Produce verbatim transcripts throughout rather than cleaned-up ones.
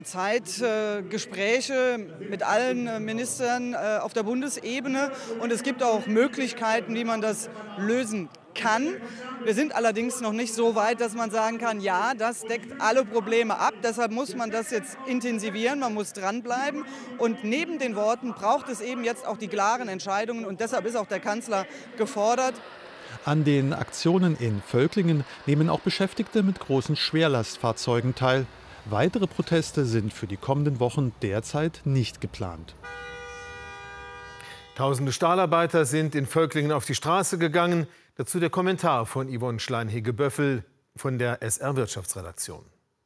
Zeit, äh, Gespräche mit allen äh, Ministern äh, auf der Bundesebene und es gibt auch Möglichkeiten, wie man das lösen kann. Wir sind allerdings noch nicht so weit, dass man sagen kann, ja, das deckt alle Probleme ab. Deshalb muss man das jetzt intensivieren, man muss dranbleiben. Und neben den Worten braucht es eben jetzt auch die klaren Entscheidungen. Und deshalb ist auch der Kanzler gefordert. An den Aktionen in Völklingen nehmen auch Beschäftigte mit großen Schwerlastfahrzeugen teil. Weitere Proteste sind für die kommenden Wochen derzeit nicht geplant. Tausende Stahlarbeiter sind in Völklingen auf die Straße gegangen. Dazu der Kommentar von Yvonne Schlein-Hege-Böffel von der S R-Wirtschaftsredaktion.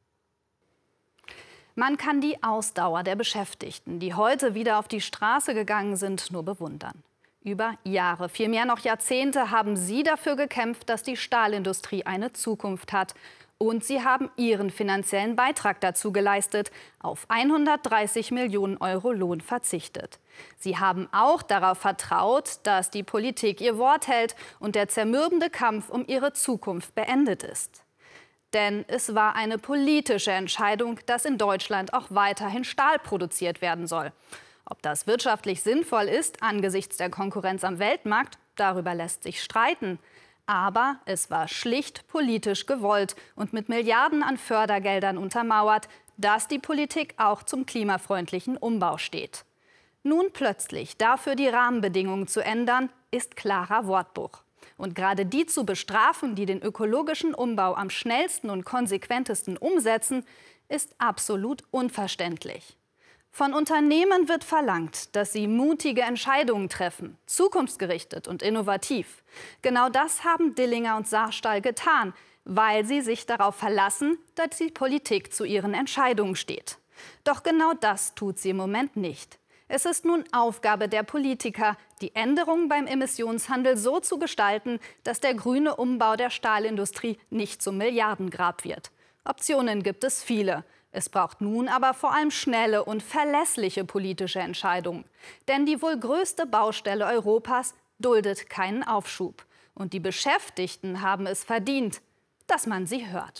Man kann die Ausdauer der Beschäftigten, die heute wieder auf die Straße gegangen sind, nur bewundern. Über Jahre, vielmehr noch Jahrzehnte, haben sie dafür gekämpft, dass die Stahlindustrie eine Zukunft hat. Und sie haben ihren finanziellen Beitrag dazu geleistet, auf hundertdreißig Millionen Euro Lohn verzichtet. Sie haben auch darauf vertraut, dass die Politik ihr Wort hält und der zermürbende Kampf um ihre Zukunft beendet ist. Denn es war eine politische Entscheidung, dass in Deutschland auch weiterhin Stahl produziert werden soll. Ob das wirtschaftlich sinnvoll ist angesichts der Konkurrenz am Weltmarkt, darüber lässt sich streiten. Aber es war schlicht politisch gewollt und mit Milliarden an Fördergeldern untermauert, dass die Politik auch zum klimafreundlichen Umbau steht. Nun plötzlich dafür die Rahmenbedingungen zu ändern, ist klarer Wortbruch. Und gerade die zu bestrafen, die den ökologischen Umbau am schnellsten und konsequentesten umsetzen, ist absolut unverständlich. Von Unternehmen wird verlangt, dass sie mutige Entscheidungen treffen, zukunftsgerichtet und innovativ. Genau das haben Dillinger und Saarstahl getan, weil sie sich darauf verlassen, dass die Politik zu ihren Entscheidungen steht. Doch genau das tut sie im Moment nicht. Es ist nun Aufgabe der Politiker, die Änderungen beim Emissionshandel so zu gestalten, dass der grüne Umbau der Stahlindustrie nicht zum Milliardengrab wird. Optionen gibt es viele. Es braucht nun aber vor allem schnelle und verlässliche politische Entscheidungen. Denn die wohl größte Baustelle Europas duldet keinen Aufschub. Und die Beschäftigten haben es verdient, dass man sie hört.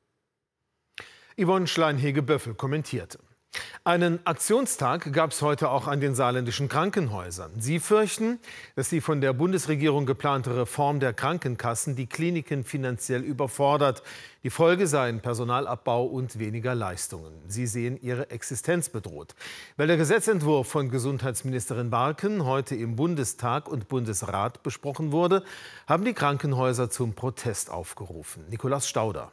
Yvonne Schlein-Hege-Böffel kommentierte. Einen Aktionstag gab es heute auch an den saarländischen Krankenhäusern. Sie fürchten, dass die von der Bundesregierung geplante Reform der Krankenkassen die Kliniken finanziell überfordert. Die Folge seien Personalabbau und weniger Leistungen. Sie sehen ihre Existenz bedroht. Weil der Gesetzentwurf von Gesundheitsministerin Barken heute im Bundestag und Bundesrat besprochen wurde, haben die Krankenhäuser zum Protest aufgerufen. Nikolaus Stauder.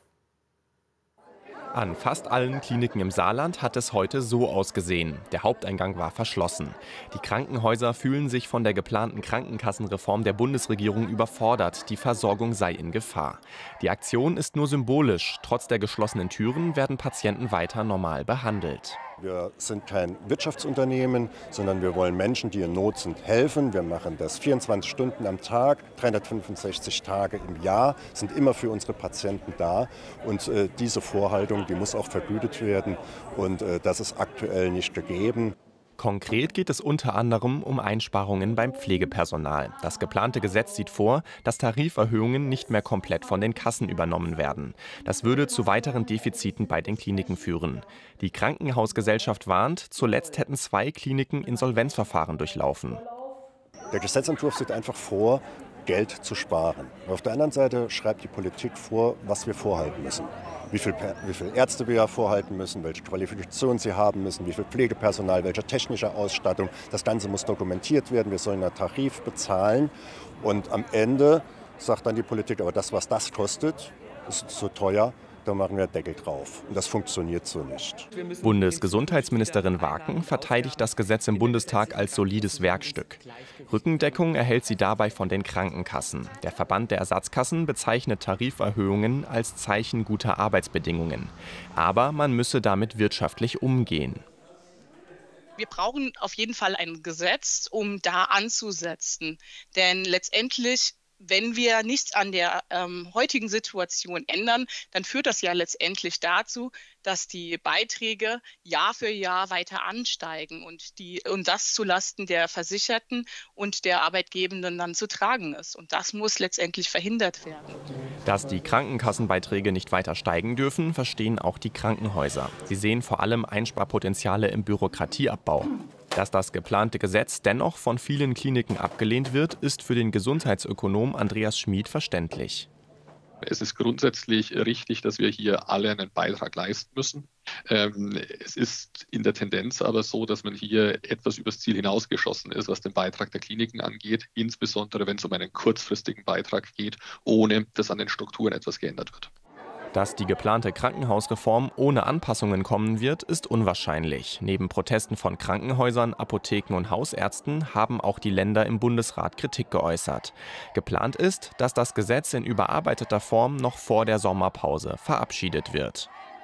An fast allen Kliniken im Saarland hat es heute so ausgesehen. Der Haupteingang war verschlossen. Die Krankenhäuser fühlen sich von der geplanten Krankenkassenreform der Bundesregierung überfordert. Die Versorgung sei in Gefahr. Die Aktion ist nur symbolisch. Trotz der geschlossenen Türen werden Patienten weiter normal behandelt. Wir sind kein Wirtschaftsunternehmen, sondern wir wollen Menschen, die in Not sind, helfen. Wir machen das vierundzwanzig Stunden am Tag, dreihundertfünfundsechzig Tage im Jahr, sind immer für unsere Patienten da. Und äh, diese Vorhaltung, die muss auch vergütet werden. Und äh, das ist aktuell nicht gegeben. Konkret geht es unter anderem um Einsparungen beim Pflegepersonal. Das geplante Gesetz sieht vor, dass Tariferhöhungen nicht mehr komplett von den Kassen übernommen werden. Das würde zu weiteren Defiziten bei den Kliniken führen. Die Krankenhausgesellschaft warnt, zuletzt hätten zwei Kliniken Insolvenzverfahren durchlaufen. Der Gesetzentwurf sieht einfach vor, Geld zu sparen. Auf der anderen Seite schreibt die Politik vor, was wir vorhalten müssen. Wie viel, wie viel Ärzte wir vorhalten müssen, welche Qualifikation sie haben müssen, wie viel Pflegepersonal, welche technische Ausstattung. Das Ganze muss dokumentiert werden. Wir sollen einen Tarif bezahlen. Und am Ende sagt dann die Politik, aber das, was das kostet, ist zu teuer. Da machen wir Deckel drauf. Und das funktioniert so nicht. Bundesgesundheitsministerin Waken verteidigt das Gesetz im Bundestag als solides Werkstück. Rückendeckung erhält sie dabei von den Krankenkassen. Der Verband der Ersatzkassen bezeichnet Tariferhöhungen als Zeichen guter Arbeitsbedingungen. Aber man müsse damit wirtschaftlich umgehen. Wir brauchen auf jeden Fall ein Gesetz, um da anzusetzen. Denn letztendlich wenn wir nichts an der ähm, heutigen Situation ändern, dann führt das ja letztendlich dazu, dass die Beiträge Jahr für Jahr weiter ansteigen und, die, und das zulasten der Versicherten und der Arbeitgebenden dann zu tragen ist. Und das muss letztendlich verhindert werden. Dass die Krankenkassenbeiträge nicht weiter steigen dürfen, verstehen auch die Krankenhäuser. Sie sehen vor allem Einsparpotenziale im Bürokratieabbau. Dass das geplante Gesetz dennoch von vielen Kliniken abgelehnt wird, ist für den Gesundheitsökonom Andreas Schmid verständlich. Es ist grundsätzlich richtig, dass wir hier alle einen Beitrag leisten müssen. Ähm, es ist in der Tendenz aber so, dass man hier etwas übers Ziel hinausgeschossen ist, was den Beitrag der Kliniken angeht, insbesondere wenn es um einen kurzfristigen Beitrag geht, ohne dass an den Strukturen etwas geändert wird. Dass die geplante Krankenhausreform ohne Anpassungen kommen wird, ist unwahrscheinlich. Neben Protesten von Krankenhäusern, Apotheken und Hausärzten haben auch die Länder im Bundesrat Kritik geäußert. Geplant ist, dass das Gesetz in überarbeiteter Form noch vor der Sommerpause verabschiedet wird.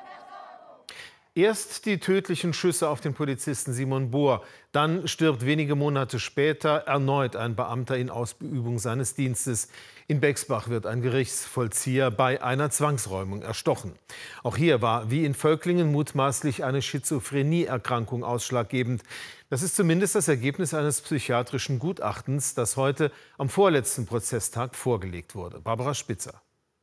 Erst die tödlichen Schüsse auf den Polizisten Simon Bohr, dann stirbt wenige Monate später erneut ein Beamter in Ausübung seines Dienstes. In Bexbach wird ein Gerichtsvollzieher bei einer Zwangsräumung erstochen. Auch hier war, wie in Völklingen, mutmaßlich eine Schizophrenieerkrankung ausschlaggebend. Das ist zumindest das Ergebnis eines psychiatrischen Gutachtens, das heute am vorletzten Prozesstag vorgelegt wurde. Barbara Spitzer.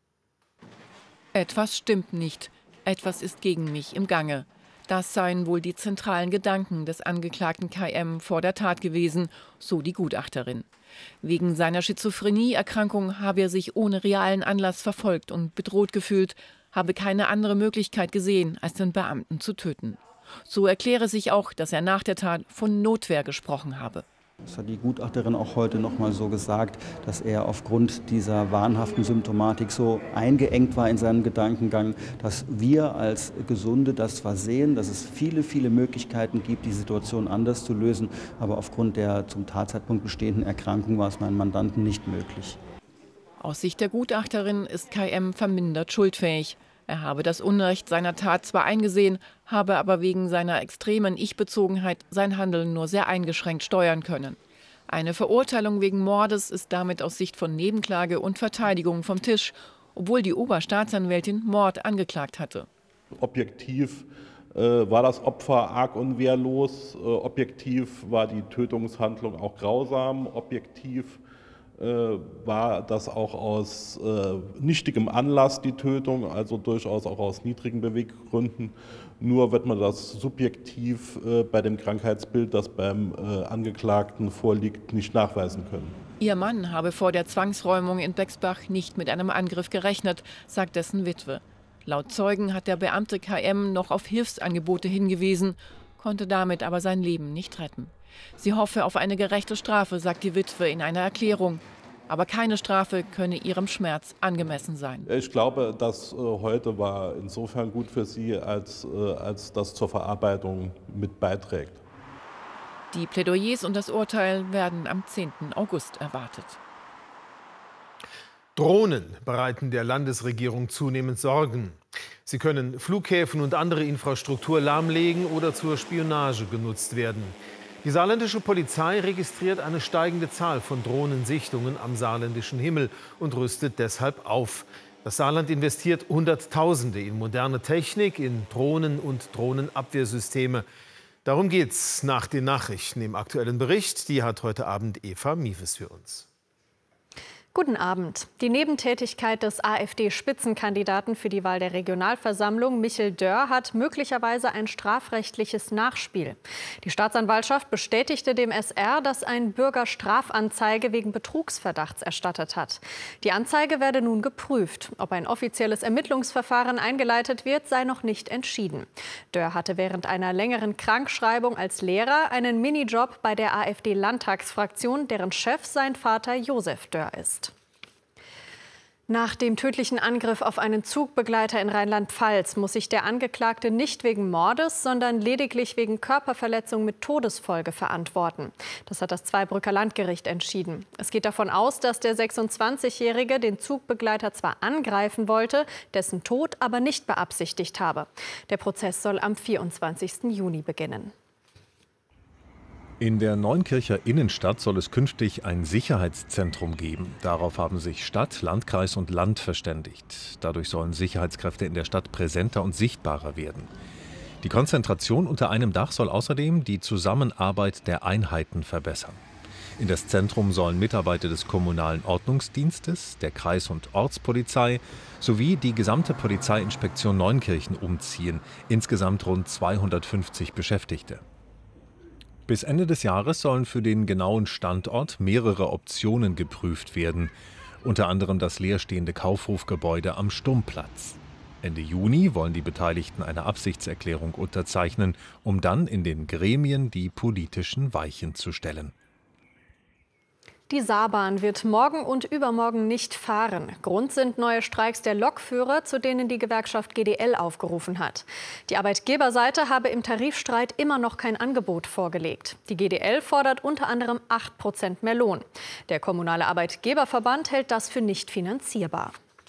Etwas stimmt nicht. Etwas ist gegen mich im Gange. Das seien wohl die zentralen Gedanken des Angeklagten K M vor der Tat gewesen, so die Gutachterin. Wegen seiner Schizophrenieerkrankung habe er sich ohne realen Anlass verfolgt und bedroht gefühlt, habe keine andere Möglichkeit gesehen, als den Beamten zu töten. So erkläre sich auch, dass er nach der Tat von Notwehr gesprochen habe. Das hat die Gutachterin auch heute noch mal so gesagt, dass er aufgrund dieser wahnhaften Symptomatik so eingeengt war in seinem Gedankengang, dass wir als Gesunde das zwar sehen, dass es viele, viele Möglichkeiten gibt, die Situation anders zu lösen, aber aufgrund der zum Tatzeitpunkt bestehenden Erkrankung war es meinem Mandanten nicht möglich. Aus Sicht der Gutachterin ist K M vermindert schuldfähig. Er habe das Unrecht seiner Tat zwar eingesehen, habe aber wegen seiner extremen Ich-Bezogenheit sein Handeln nur sehr eingeschränkt steuern können. Eine Verurteilung wegen Mordes ist damit aus Sicht von Nebenklage und Verteidigung vom Tisch, obwohl die Oberstaatsanwältin Mord angeklagt hatte. Objektiv äh, war das Opfer arg und wehrlos, äh, objektiv war die Tötungshandlung auch grausam, objektiv war das auch aus äh, nichtigem Anlass, die Tötung, also durchaus auch aus niedrigen Beweggründen. Nur wird man das subjektiv äh, bei dem Krankheitsbild, das beim äh, Angeklagten vorliegt, nicht nachweisen können. Ihr Mann habe vor der Zwangsräumung in Bexbach nicht mit einem Angriff gerechnet, sagt dessen Witwe. Laut Zeugen hat der Beamte K M noch auf Hilfsangebote hingewiesen, konnte damit aber sein Leben nicht retten. Sie hoffe auf eine gerechte Strafe, sagt die Witwe in einer Erklärung. Aber keine Strafe könne ihrem Schmerz angemessen sein. Ich glaube, das äh, heute war insofern gut für sie, als, äh, als das zur Verarbeitung mit beiträgt. Die Plädoyers und das Urteil werden am zehnten August erwartet. Drohnen bereiten der Landesregierung zunehmend Sorgen. Sie können Flughäfen und andere Infrastruktur lahmlegen oder zur Spionage genutzt werden. Die saarländische Polizei registriert eine steigende Zahl von Drohnensichtungen am saarländischen Himmel und rüstet deshalb auf. Das Saarland investiert Hunderttausende in moderne Technik, in Drohnen und Drohnenabwehrsysteme. Darum geht's nach den Nachrichten im aktuellen Bericht. Die hat heute Abend Eva Miewes für uns. Guten Abend. Die Nebentätigkeit des AfD-Spitzenkandidaten für die Wahl der Regionalversammlung, Michel Dörr, hat möglicherweise ein strafrechtliches Nachspiel. Die Staatsanwaltschaft bestätigte dem S R, dass ein Bürger Strafanzeige wegen Betrugsverdachts erstattet hat. Die Anzeige werde nun geprüft. Ob ein offizielles Ermittlungsverfahren eingeleitet wird, sei noch nicht entschieden. Dörr hatte während einer längeren Krankschreibung als Lehrer einen Minijob bei der AfD-Landtagsfraktion, deren Chef sein Vater Josef Dörr ist. Nach dem tödlichen Angriff auf einen Zugbegleiter in Rheinland-Pfalz muss sich der Angeklagte nicht wegen Mordes, sondern lediglich wegen Körperverletzung mit Todesfolge verantworten. Das hat das Zweibrücker Landgericht entschieden. Es geht davon aus, dass der sechsundzwanzigjährige den Zugbegleiter zwar angreifen wollte, dessen Tod aber nicht beabsichtigt habe. Der Prozess soll am vierundzwanzigsten Juni beginnen. In der Neunkircher Innenstadt soll es künftig ein Sicherheitszentrum geben. Darauf haben sich Stadt, Landkreis und Land verständigt. Dadurch sollen Sicherheitskräfte in der Stadt präsenter und sichtbarer werden. Die Konzentration unter einem Dach soll außerdem die Zusammenarbeit der Einheiten verbessern. In das Zentrum sollen Mitarbeiter des kommunalen Ordnungsdienstes, der Kreis- und Ortspolizei sowie die gesamte Polizeiinspektion Neunkirchen umziehen, insgesamt rund zweihundertfünfzig Beschäftigte. Bis Ende des Jahres sollen für den genauen Standort mehrere Optionen geprüft werden, unter anderem das leerstehende Kaufhofgebäude am Stummplatz. Ende Juni wollen die Beteiligten eine Absichtserklärung unterzeichnen, um dann in den Gremien die politischen Weichen zu stellen. Die Saarbahn wird morgen und übermorgen nicht fahren. Grund sind neue Streiks der Lokführer, zu denen die Gewerkschaft G D L aufgerufen hat. Die Arbeitgeberseite habe im Tarifstreit immer noch kein Angebot vorgelegt. Die G D L fordert unter anderem acht Prozent mehr Lohn. Der Kommunale Arbeitgeberverband hält das für nicht finanzierbar.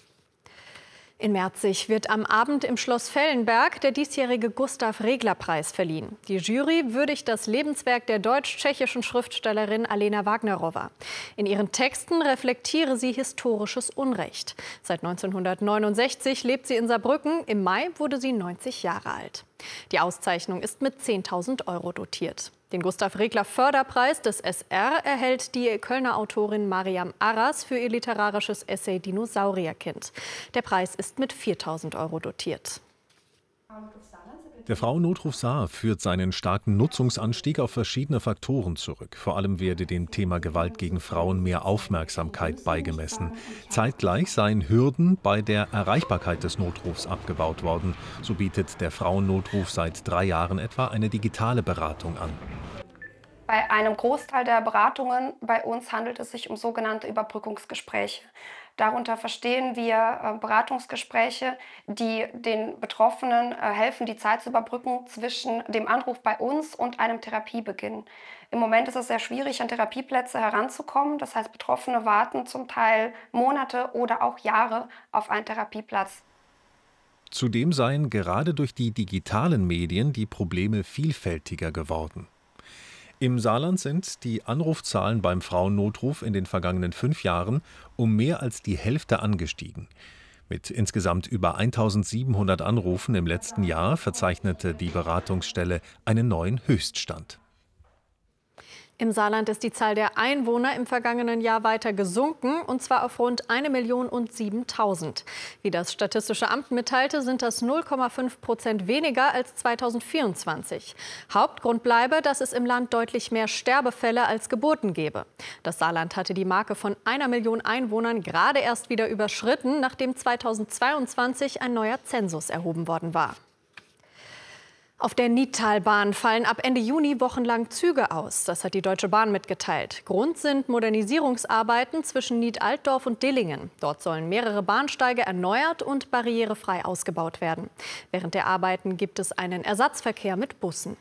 In Merzig wird am Abend im Schloss Fellenberg der diesjährige Gustav-Regler-Preis verliehen. Die Jury würdigt das Lebenswerk der deutsch-tschechischen Schriftstellerin Alena Wagnerowa. In ihren Texten reflektiere sie historisches Unrecht. Seit neunzehnhundertneunundsechzig lebt sie in Saarbrücken. Im Mai wurde sie neunzig Jahre alt. Die Auszeichnung ist mit zehntausend Euro dotiert. Den Gustav-Regler-Förderpreis des S R erhält die Kölner Autorin Mariam Arras für ihr literarisches Essay Dinosaurierkind. Der Preis ist mit viertausend Euro dotiert. Der Frauennotruf Saar führt seinen starken Nutzungsanstieg auf verschiedene Faktoren zurück. Vor allem werde dem Thema Gewalt gegen Frauen mehr Aufmerksamkeit beigemessen. Zeitgleich seien Hürden bei der Erreichbarkeit des Notrufs abgebaut worden. So bietet der Frauennotruf seit drei Jahren etwa eine digitale Beratung an. Bei einem Großteil der Beratungen bei uns handelt es sich um sogenannte Überbrückungsgespräche. Darunter verstehen wir Beratungsgespräche, die den Betroffenen helfen, die Zeit zu überbrücken zwischen dem Anruf bei uns und einem Therapiebeginn. Im Moment ist es sehr schwierig, an Therapieplätze heranzukommen. Das heißt, Betroffene warten zum Teil Monate oder auch Jahre auf einen Therapieplatz. Zudem seien gerade durch die digitalen Medien die Probleme vielfältiger geworden. Im Saarland sind die Anrufzahlen beim Frauennotruf in den vergangenen fünf Jahren um mehr als die Hälfte angestiegen. Mit insgesamt über eintausendsiebenhundert Anrufen im letzten Jahr verzeichnete die Beratungsstelle einen neuen Höchststand. Im Saarland ist die Zahl der Einwohner im vergangenen Jahr weiter gesunken, und zwar auf rund eine Million siebentausend. Wie das Statistische Amt mitteilte, sind das null Komma fünf Prozent weniger als zweitausendvierundzwanzig. Hauptgrund bleibe, dass es im Land deutlich mehr Sterbefälle als Geburten gebe. Das Saarland hatte die Marke von einer Million Einwohnern gerade erst wieder überschritten, nachdem zweitausendzweiundzwanzig ein neuer Zensus erhoben worden war. Auf der Nidtalbahn fallen ab Ende Juni wochenlang Züge aus. Das hat die Deutsche Bahn mitgeteilt. Grund sind Modernisierungsarbeiten zwischen Nied-Altdorf und Dillingen. Dort sollen mehrere Bahnsteige erneuert und barrierefrei ausgebaut werden. Während der Arbeiten gibt es einen Ersatzverkehr mit Bussen.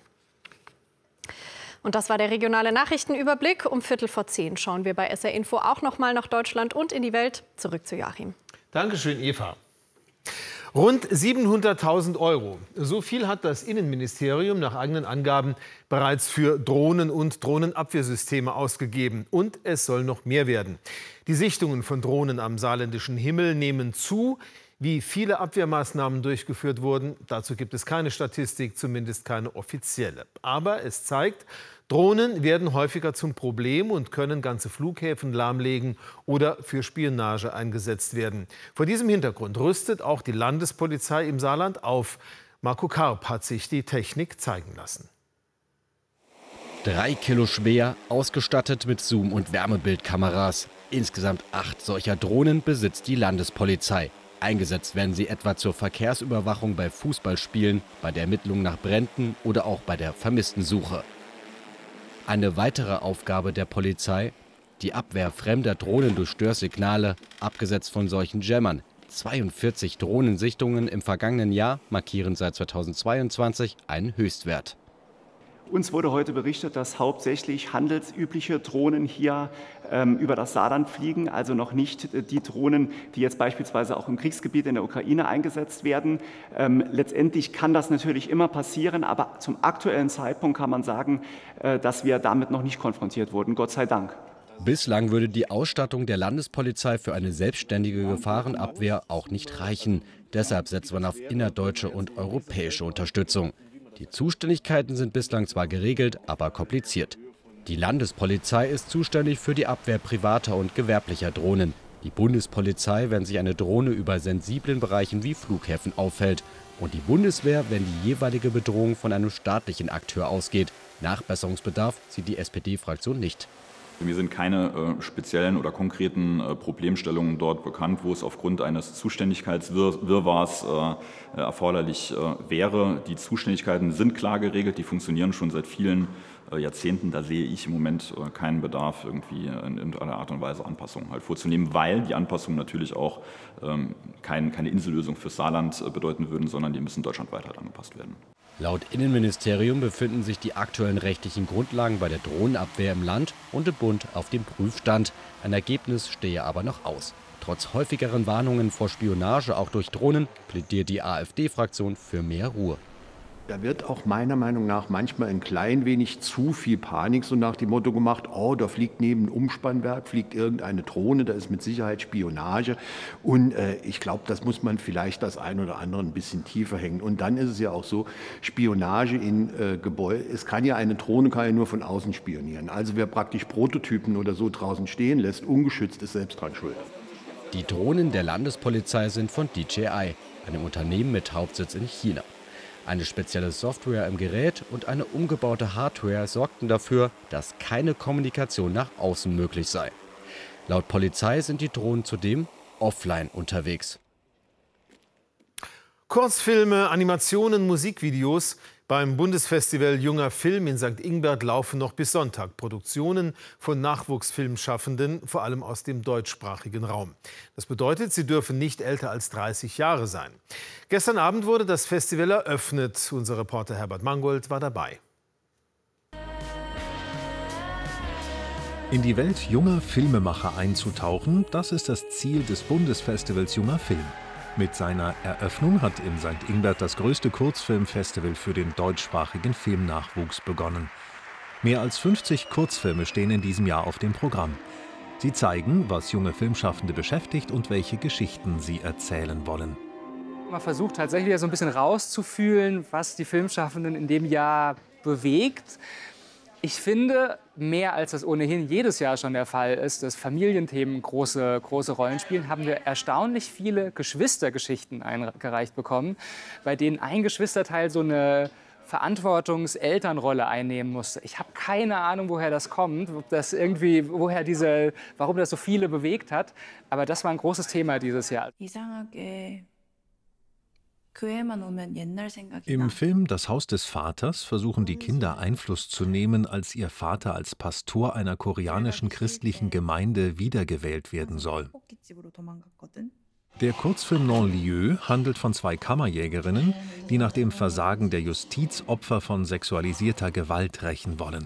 Und das war der regionale Nachrichtenüberblick. Um Viertel vor zehn schauen wir bei S R Info auch noch mal nach Deutschland und in die Welt. Zurück zu Joachim. Dankeschön, Eva. Rund siebenhunderttausend Euro. So viel hat das Innenministerium nach eigenen Angaben bereits für Drohnen und Drohnenabwehrsysteme ausgegeben. Und es soll noch mehr werden. Die Sichtungen von Drohnen am saarländischen Himmel nehmen zu. Wie viele Abwehrmaßnahmen durchgeführt wurden, dazu gibt es keine Statistik, zumindest keine offizielle. Aber es zeigt, Drohnen werden häufiger zum Problem und können ganze Flughäfen lahmlegen oder für Spionage eingesetzt werden. Vor diesem Hintergrund rüstet auch die Landespolizei im Saarland auf. Marco Karp hat sich die Technik zeigen lassen. Drei Kilo schwer, ausgestattet mit Zoom- und Wärmebildkameras. Insgesamt acht solcher Drohnen besitzt die Landespolizei. Eingesetzt werden sie etwa zur Verkehrsüberwachung bei Fußballspielen, bei der Ermittlung nach Bränden oder auch bei der Vermisstensuche. Eine weitere Aufgabe der Polizei: die Abwehr fremder Drohnen durch Störsignale, abgesetzt von solchen Jammern. zweiundvierzig Drohnensichtungen im vergangenen Jahr markieren seit zweitausendzweiundzwanzig einen Höchstwert. Uns wurde heute berichtet, dass hauptsächlich handelsübliche Drohnen hier ähm, über das Saarland fliegen, also noch nicht die Drohnen, die jetzt beispielsweise auch im Kriegsgebiet in der Ukraine eingesetzt werden. Ähm, letztendlich kann das natürlich immer passieren, aber zum aktuellen Zeitpunkt kann man sagen, äh, dass wir damit noch nicht konfrontiert wurden, Gott sei Dank. Bislang würde die Ausstattung der Landespolizei für eine selbstständige Gefahrenabwehr auch nicht reichen. Deshalb setzt man auf innerdeutsche und europäische Unterstützung. Die Zuständigkeiten sind bislang zwar geregelt, aber kompliziert. Die Landespolizei ist zuständig für die Abwehr privater und gewerblicher Drohnen. Die Bundespolizei, wenn sich eine Drohne über sensiblen Bereichen wie Flughäfen auffällt. Und die Bundeswehr, wenn die jeweilige Bedrohung von einem staatlichen Akteur ausgeht. Nachbesserungsbedarf sieht die S P D-Fraktion nicht. Mir sind keine äh, speziellen oder konkreten äh, Problemstellungen dort bekannt, wo es aufgrund eines Zuständigkeitswirrwarrs äh, erforderlich äh, wäre. Die Zuständigkeiten sind klar geregelt, die funktionieren schon seit vielen äh, Jahrzehnten. Da sehe ich im Moment äh, keinen Bedarf, irgendwie in irgendeiner Art und Weise Anpassungen halt vorzunehmen, weil die Anpassungen natürlich auch ähm, kein, keine Insellösung fürs Saarland äh, bedeuten würden, sondern die müssen deutschlandweit halt angepasst werden. Laut Innenministerium befinden sich die aktuellen rechtlichen Grundlagen bei der Drohnenabwehr im Land und im Bund auf dem Prüfstand. Ein Ergebnis stehe aber noch aus. Trotz häufigeren Warnungen vor Spionage auch durch Drohnen plädiert die AfD-Fraktion für mehr Ruhe. Da wird auch meiner Meinung nach manchmal ein klein wenig zu viel Panik so nach dem Motto gemacht, oh, da fliegt neben dem Umspannwerk, fliegt irgendeine Drohne, da ist mit Sicherheit Spionage. Und äh, ich glaube, das muss man vielleicht das ein oder andere ein bisschen tiefer hängen. Und dann ist es ja auch so, Spionage in äh, Gebäuden, es kann ja eine Drohne kann ja nur von außen spionieren. Also wer praktisch Prototypen oder so draußen stehen lässt, ungeschützt, ist selbst dran schuld. Die Drohnen der Landespolizei sind von D J I, einem Unternehmen mit Hauptsitz in China. Eine spezielle Software im Gerät und eine umgebaute Hardware sorgten dafür, dass keine Kommunikation nach außen möglich sei. Laut Polizei sind die Drohnen zudem offline unterwegs. Kurzfilme, Animationen, Musikvideos. Beim Bundesfestival Junger Film in Sankt Ingbert laufen noch bis Sonntag Produktionen von Nachwuchsfilmschaffenden, vor allem aus dem deutschsprachigen Raum. Das bedeutet, sie dürfen nicht älter als dreißig Jahre sein. Gestern Abend wurde das Festival eröffnet. Unser Reporter Herbert Mangold war dabei. In die Welt junger Filmemacher einzutauchen, das ist das Ziel des Bundesfestivals Junger Film. Mit seiner Eröffnung hat in Sankt Ingbert das größte Kurzfilmfestival für den deutschsprachigen Filmnachwuchs begonnen. Mehr als fünfzig Kurzfilme stehen in diesem Jahr auf dem Programm. Sie zeigen, was junge Filmschaffende beschäftigt und welche Geschichten sie erzählen wollen. Man versucht tatsächlich so ein bisschen rauszufühlen, was die Filmschaffenden in dem Jahr bewegt. Ich finde, mehr als das ohnehin jedes Jahr schon der Fall ist, dass Familienthemen große, große Rollen spielen, haben wir erstaunlich viele Geschwistergeschichten eingereicht bekommen, bei denen ein Geschwisterteil so eine Verantwortungs-Elternrolle einnehmen musste. Ich habe keine Ahnung, woher das kommt, ob das irgendwie, woher diese, warum das so viele bewegt hat, aber das war ein großes Thema dieses Jahr. Im Film Das Haus des Vaters versuchen die Kinder Einfluss zu nehmen, als ihr Vater als Pastor einer koreanischen christlichen Gemeinde wiedergewählt werden soll. Der Kurzfilm Non-Lieu handelt von zwei Kammerjägerinnen, die nach dem Versagen der Justiz Opfer von sexualisierter Gewalt rächen wollen.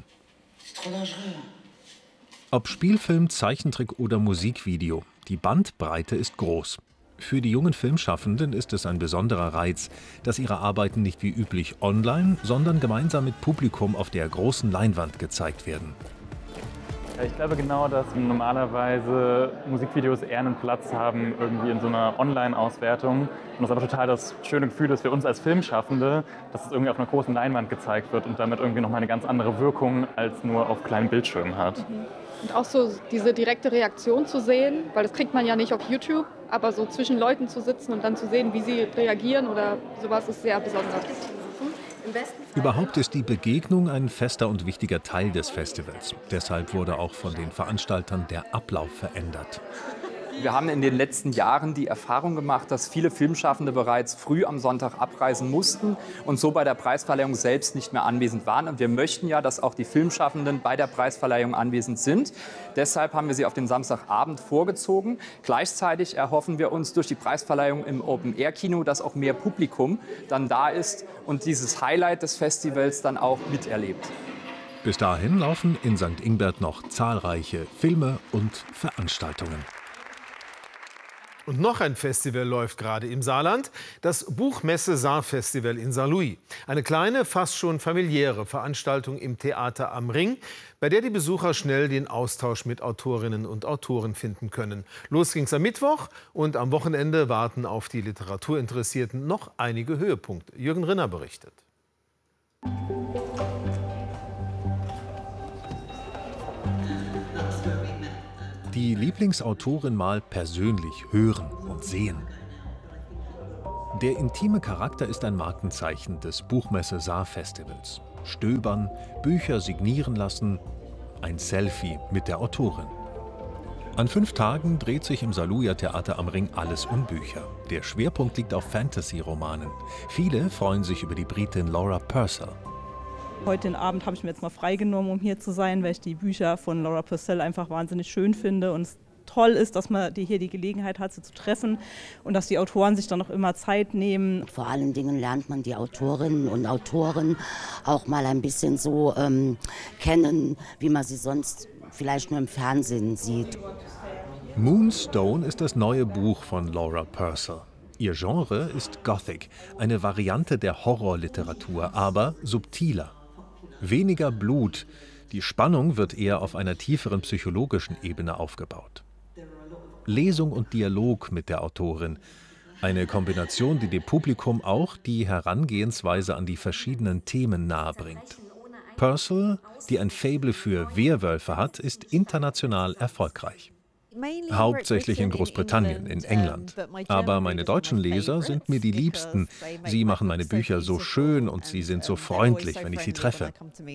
Ob Spielfilm, Zeichentrick oder Musikvideo, die Bandbreite ist groß. Für die jungen Filmschaffenden ist es ein besonderer Reiz, dass ihre Arbeiten nicht wie üblich online, sondern gemeinsam mit Publikum auf der großen Leinwand gezeigt werden. Ich glaube genau, dass normalerweise Musikvideos eher einen Platz haben irgendwie in so einer Online-Auswertung. Und das aber total das schöne Gefühl ist für uns als Filmschaffende, dass es irgendwie auf einer großen Leinwand gezeigt wird und damit irgendwie nochmal eine ganz andere Wirkung als nur auf kleinen Bildschirmen hat. Und auch so diese direkte Reaktion zu sehen, weil das kriegt man ja nicht auf YouTube, aber so zwischen Leuten zu sitzen und dann zu sehen, wie sie reagieren oder sowas, ist sehr besonders. Überhaupt ist die Begegnung ein fester und wichtiger Teil des Festivals. Deshalb wurde auch von den Veranstaltern der Ablauf verändert. Wir haben in den letzten Jahren die Erfahrung gemacht, dass viele Filmschaffende bereits früh am Sonntag abreisen mussten und so bei der Preisverleihung selbst nicht mehr anwesend waren. Und wir möchten ja, dass auch die Filmschaffenden bei der Preisverleihung anwesend sind. Deshalb haben wir sie auf den Samstagabend vorgezogen. Gleichzeitig erhoffen wir uns durch die Preisverleihung im Open-Air-Kino, dass auch mehr Publikum dann da ist und dieses Highlight des Festivals dann auch miterlebt. Bis dahin laufen in Sankt Ingbert noch zahlreiche Filme und Veranstaltungen. Und noch ein Festival läuft gerade im Saarland, das Buchmesse-Saar-Festival in Saarlouis. Eine kleine, fast schon familiäre Veranstaltung im Theater am Ring, bei der die Besucher schnell den Austausch mit Autorinnen und Autoren finden können. Los ging's am Mittwoch und am Wochenende warten auf die Literaturinteressierten noch einige Höhepunkte. Jürgen Rinner berichtet. Die Lieblingsautorin mal persönlich hören und sehen. Der intime Charakter ist ein Markenzeichen des Buchmesse-Saar-Festivals. Stöbern, Bücher signieren lassen, ein Selfie mit der Autorin. An fünf Tagen dreht sich im Saarlouier Theater am Ring alles um Bücher. Der Schwerpunkt liegt auf Fantasy-Romanen. Viele freuen sich über die Britin Laura Purcell. Heute Abend habe ich mir jetzt mal freigenommen, um hier zu sein, weil ich die Bücher von Laura Purcell einfach wahnsinnig schön finde und es toll ist, dass man die hier die Gelegenheit hat, sie zu treffen und dass die Autoren sich dann auch immer Zeit nehmen. Vor allen Dingen lernt man die Autorinnen und Autoren auch mal ein bisschen so ähm, kennen, wie man sie sonst vielleicht nur im Fernsehen sieht. Moonstone ist das neue Buch von Laura Purcell. Ihr Genre ist Gothic, eine Variante der Horrorliteratur, aber subtiler. Weniger Blut, die Spannung wird eher auf einer tieferen psychologischen Ebene aufgebaut. Lesung und Dialog mit der Autorin, eine Kombination, die dem Publikum auch die Herangehensweise an die verschiedenen Themen nahebringt. Purcell, die ein Faible für Werwölfe hat, ist international erfolgreich. Hauptsächlich in Großbritannien, in England. Aber meine deutschen Leser sind mir die Liebsten. Sie machen meine Bücher so schön und sie sind so freundlich, wenn ich sie treffe.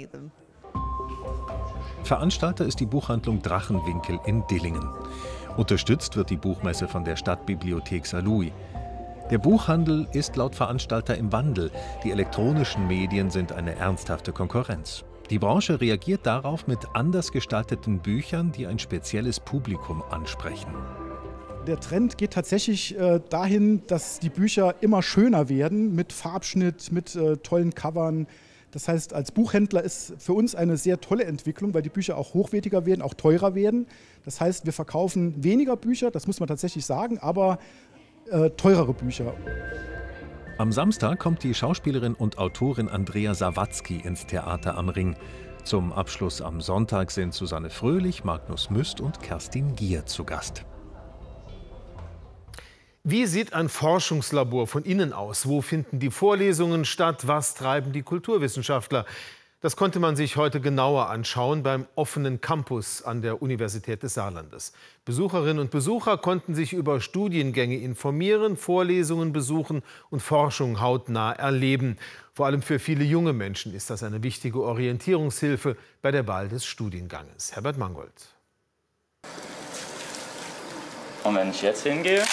Veranstalter ist die Buchhandlung Drachenwinkel in Dillingen. Unterstützt wird die Buchmesse von der Stadtbibliothek Saarlouis. Der Buchhandel ist laut Veranstalter im Wandel. Die elektronischen Medien sind eine ernsthafte Konkurrenz. Die Branche reagiert darauf mit anders gestalteten Büchern, die ein spezielles Publikum ansprechen. Der Trend geht tatsächlich äh, dahin, dass die Bücher immer schöner werden, mit Farbschnitt, mit äh, tollen Covern. Das heißt, als Buchhändler ist für uns eine sehr tolle Entwicklung, weil die Bücher auch hochwertiger werden, auch teurer werden. Das heißt, wir verkaufen weniger Bücher, das muss man tatsächlich sagen, aber äh, teurere Bücher. Am Samstag kommt die Schauspielerin und Autorin Andrea Sawatzki ins Theater am Ring. Zum Abschluss am Sonntag sind Susanne Fröhlich, Magnus Müst und Kerstin Gier zu Gast. Wie sieht ein Forschungslabor von innen aus? Wo finden die Vorlesungen statt? Was treiben die Kulturwissenschaftler? Das konnte man sich heute genauer anschauen beim offenen Campus an der Universität des Saarlandes. Besucherinnen und Besucher konnten sich über Studiengänge informieren, Vorlesungen besuchen und Forschung hautnah erleben. Vor allem für viele junge Menschen ist das eine wichtige Orientierungshilfe bei der Wahl des Studienganges. Herbert Mangold. Und wenn ich jetzt hingehe?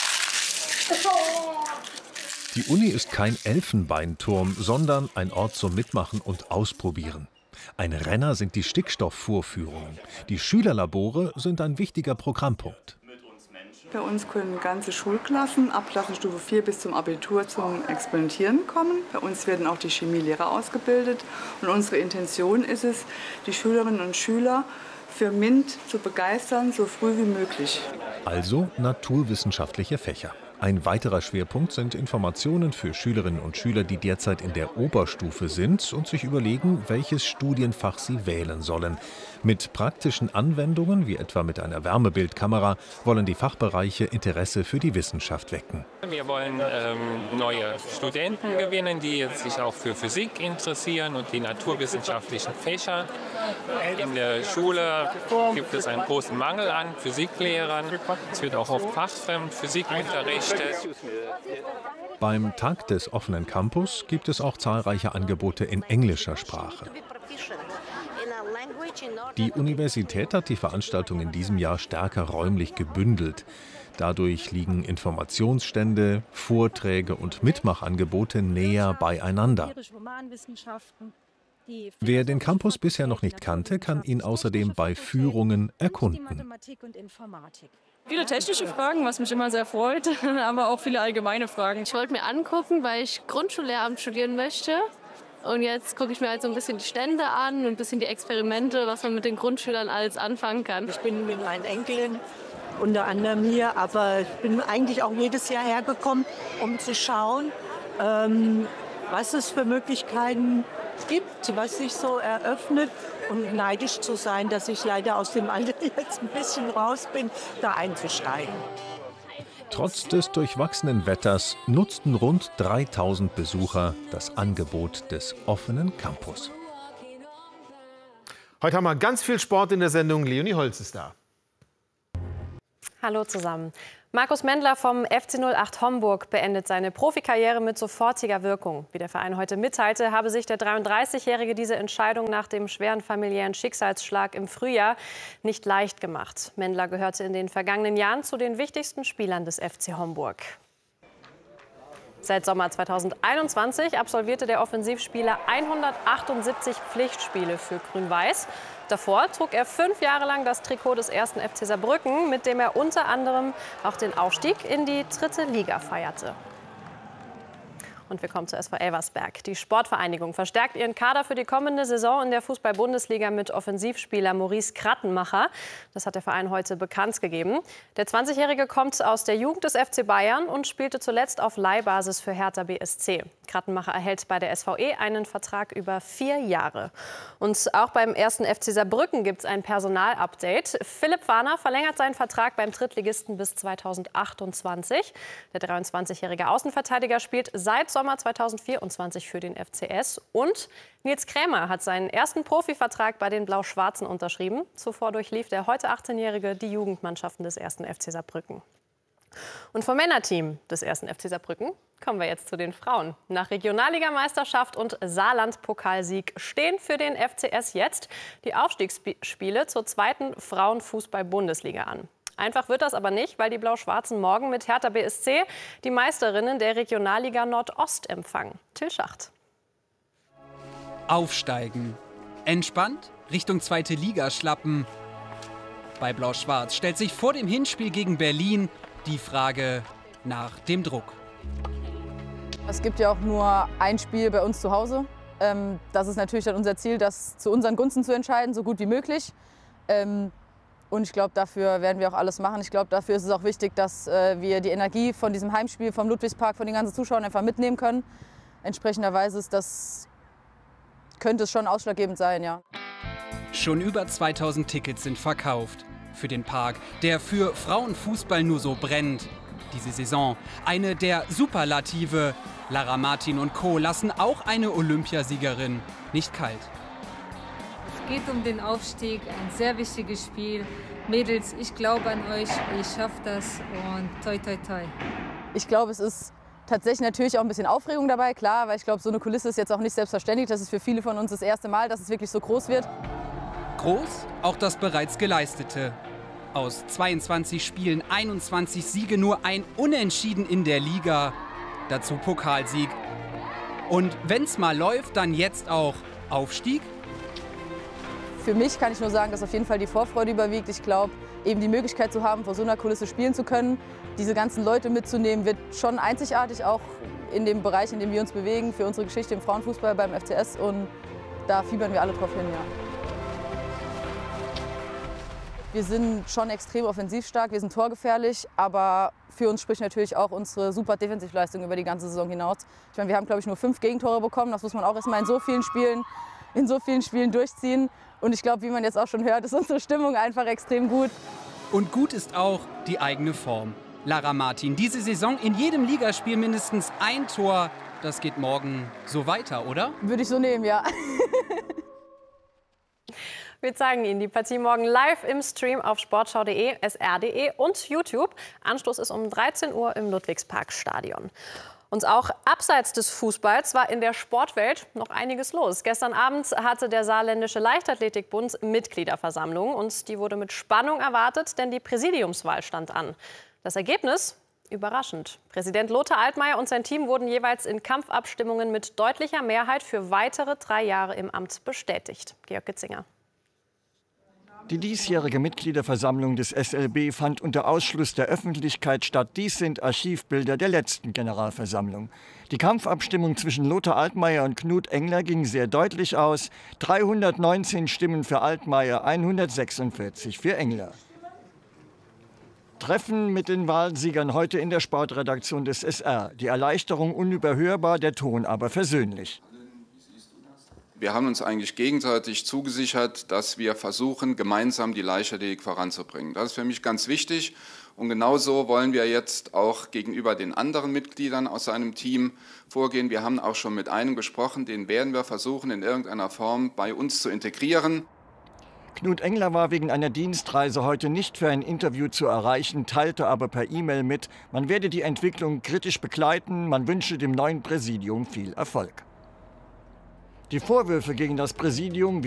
Die Uni ist kein Elfenbeinturm, sondern ein Ort zum Mitmachen und Ausprobieren. Ein Renner sind die Stickstoffvorführungen. Die Schülerlabore sind ein wichtiger Programmpunkt. Bei uns können ganze Schulklassen ab Klassenstufe vier bis zum Abitur zum Experimentieren kommen. Bei uns werden auch die Chemielehrer ausgebildet. Und unsere Intention ist es, die Schülerinnen und Schüler für MINT zu begeistern, so früh wie möglich. Also naturwissenschaftliche Fächer. Ein weiterer Schwerpunkt sind Informationen für Schülerinnen und Schüler, die derzeit in der Oberstufe sind und sich überlegen, welches Studienfach sie wählen sollen. Mit praktischen Anwendungen, wie etwa mit einer Wärmebildkamera, wollen die Fachbereiche Interesse für die Wissenschaft wecken. Wir wollen ähm, neue Studenten gewinnen, die sich auch für Physik interessieren und die naturwissenschaftlichen Fächer. In der Schule gibt es einen großen Mangel an Physiklehrern. Es wird auch oft fachfremd Physik unterrichtet. Beim Tag des offenen Campus gibt es auch zahlreiche Angebote in englischer Sprache. Die Universität hat die Veranstaltung in diesem Jahr stärker räumlich gebündelt. Dadurch liegen Informationsstände, Vorträge und Mitmachangebote näher beieinander. Wer den Campus bisher noch nicht kannte, kann ihn außerdem bei Führungen erkunden. Viele technische Fragen, was mich immer sehr freut, aber auch viele allgemeine Fragen. Ich wollte mir angucken, weil ich Grundschullehramt studieren möchte. Und jetzt gucke ich mir halt so ein bisschen die Stände an und ein bisschen die Experimente, was man mit den Grundschülern alles anfangen kann. Ich bin mit meinen Enkeln unter anderem hier, aber ich bin eigentlich auch jedes Jahr hergekommen, um zu schauen, ähm, was es für Möglichkeiten gibt, was sich so eröffnet, und neidisch zu sein, dass ich leider aus dem Alter jetzt ein bisschen raus bin, da einzusteigen. Trotz des durchwachsenen Wetters nutzten rund dreitausend Besucher das Angebot des offenen Campus. Heute haben wir ganz viel Sport in der Sendung. Leonie Holz ist da. Hallo zusammen. Markus Mendler vom F C null acht Homburg beendet seine Profikarriere mit sofortiger Wirkung. Wie der Verein heute mitteilte, habe sich der dreiunddreißigjährige diese Entscheidung nach dem schweren familiären Schicksalsschlag im Frühjahr nicht leicht gemacht. Mendler gehörte in den vergangenen Jahren zu den wichtigsten Spielern des F C Homburg. Seit Sommer zweitausendeinundzwanzig absolvierte der Offensivspieler hundertachtundsiebzig Pflichtspiele für Grün-Weiß. Davor trug er fünf Jahre lang das Trikot des ersten F C Saarbrücken, mit dem er unter anderem auch den Aufstieg in die dritte Liga feierte. Und wir kommen zu S V Elversberg. Die Sportvereinigung verstärkt ihren Kader für die kommende Saison in der Fußball-Bundesliga mit Offensivspieler Maurice Krattenmacher. Das hat der Verein heute bekannt gegeben. Der zwanzigjährige kommt aus der Jugend des F C Bayern und spielte zuletzt auf Leihbasis für Hertha B S C. Krattenmacher erhält bei der S V E einen Vertrag über vier Jahre. Und auch beim ersten F C Saarbrücken gibt es ein Personalupdate. Philipp Warner verlängert seinen Vertrag beim Drittligisten bis zweitausendachtundzwanzig. Der dreiundzwanzigjährige Außenverteidiger spielt seit Sommer zweitausendvierundzwanzig für den F C S. Und Nils Krämer hat seinen ersten Profivertrag bei den Blau-Schwarzen unterschrieben. Zuvor durchlief der heute achtzehnjährige die Jugendmannschaften des ersten F C Saarbrücken. Und vom Männerteam des ersten F C Saarbrücken kommen wir jetzt zu den Frauen. Nach Regionalligameisterschaft und Saarland-Pokalsieg stehen für den F C S jetzt die Aufstiegsspiele zur zweiten Frauenfußball-Bundesliga an. Einfach wird das aber nicht, weil die Blau-Schwarzen morgen mit Hertha B S C die Meisterinnen der Regionalliga Nordost empfangen. Till Schacht. Aufsteigen. Entspannt Richtung zweite Liga schlappen. Bei Blau-Schwarz stellt sich vor dem Hinspiel gegen Berlin die Frage nach dem Druck. Es gibt ja auch nur ein Spiel bei uns zu Hause. Ähm, das ist natürlich dann unser Ziel, das zu unseren Gunsten zu entscheiden, so gut wie möglich. Ähm, und ich glaube, dafür werden wir auch alles machen. Ich glaube, dafür ist es auch wichtig, dass äh, wir die Energie von diesem Heimspiel vom Ludwigspark, von den ganzen Zuschauern einfach mitnehmen können. Entsprechenderweise ist das, könnte es schon ausschlaggebend sein, ja. Schon über zweitausend Tickets sind verkauft. Für den Park, der für Frauenfußball nur so brennt. Diese Saison eine der Superlative. Lara Martin und Co. lassen auch eine Olympiasiegerin nicht kalt. Es geht um den Aufstieg, ein sehr wichtiges Spiel. Mädels, ich glaube an euch, ihr schafft das und toi toi toi. Ich glaube, es ist tatsächlich natürlich auch ein bisschen Aufregung dabei, klar, weil ich glaube, so eine Kulisse ist jetzt auch nicht selbstverständlich. Das ist für viele von uns das erste Mal, dass es wirklich so groß wird. Groß auch das bereits Geleistete. Aus zweiundzwanzig Spielen einundzwanzig Siege, nur ein Unentschieden in der Liga. Dazu Pokalsieg. Und wenn's mal läuft, dann jetzt auch Aufstieg? Für mich kann ich nur sagen, dass auf jeden Fall die Vorfreude überwiegt. Ich glaube, eben die Möglichkeit zu haben, vor so einer Kulisse spielen zu können, diese ganzen Leute mitzunehmen, wird schon einzigartig, auch in dem Bereich, in dem wir uns bewegen, für unsere Geschichte im Frauenfußball beim F C S. Und da fiebern wir alle drauf hin, ja. Wir sind schon extrem offensiv stark, wir sind torgefährlich, aber für uns spricht natürlich auch unsere super Defensivleistung über die ganze Saison hinaus. Ich meine, wir haben, glaube ich, nur fünf Gegentore bekommen. Das muss man auch erstmal in so vielen Spielen, in so vielen Spielen durchziehen. Und ich glaube, wie man jetzt auch schon hört, ist unsere Stimmung einfach extrem gut. Und gut ist auch die eigene Form. Lara Martin, diese Saison in jedem Ligaspiel mindestens ein Tor. Das geht morgen so weiter, oder? Würde ich so nehmen, ja. Wir zeigen Ihnen die Partie morgen live im Stream auf sportschau punkt de, S R punkt de und YouTube. Anstoß ist um dreizehn Uhr im Ludwigsparkstadion. Und auch abseits des Fußballs war in der Sportwelt noch einiges los. Gestern Abend hatte der Saarländische Leichtathletikbund Mitgliederversammlung und die wurde mit Spannung erwartet, denn die Präsidiumswahl stand an. Das Ergebnis? Überraschend. Präsident Lothar Altmaier und sein Team wurden jeweils in Kampfabstimmungen mit deutlicher Mehrheit für weitere drei Jahre im Amt bestätigt. Georg Gitzinger. Die diesjährige Mitgliederversammlung des S L B fand unter Ausschluss der Öffentlichkeit statt. Dies sind Archivbilder der letzten Generalversammlung. Die Kampfabstimmung zwischen Lothar Altmaier und Knut Engler ging sehr deutlich aus. dreihundertneunzehn Stimmen für Altmaier, hundertsechsundvierzig für Engler. Treffen mit den Wahlsiegern heute in der Sportredaktion des S R. Die Erleichterung unüberhörbar, der Ton aber versöhnlich. Wir haben uns eigentlich gegenseitig zugesichert, dass wir versuchen, gemeinsam die Leichtathletik voranzubringen. Das ist für mich ganz wichtig. Und genauso wollen wir jetzt auch gegenüber den anderen Mitgliedern aus seinem Team vorgehen. Wir haben auch schon mit einem gesprochen, den werden wir versuchen, in irgendeiner Form bei uns zu integrieren. Knut Engler war wegen einer Dienstreise heute nicht für ein Interview zu erreichen, teilte aber per E-Mail mit, man werde die Entwicklung kritisch begleiten, man wünsche dem neuen Präsidium viel Erfolg. Die Vorwürfe gegen das Präsidium,